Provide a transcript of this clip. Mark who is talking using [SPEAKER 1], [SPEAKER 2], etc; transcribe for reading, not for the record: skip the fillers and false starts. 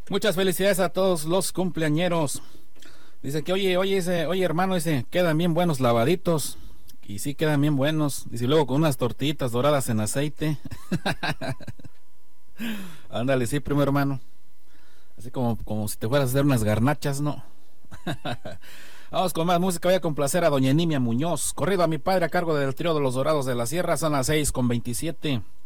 [SPEAKER 1] Muchas felicidades a todos los cumpleañeros. Dice que oye hermano, dice, quedan bien buenos lavaditos. Y sí quedan bien buenos. Dice, luego con unas tortillitas doradas en aceite. Ándale, sí, primo hermano. Así como si te fueras a hacer unas garnachas, ¿no? Vamos con más música. Voy a complacer a doña Enimia Muñoz. Corrido a mi padre a cargo del trío de los Dorados de la Sierra. Son las 6:27.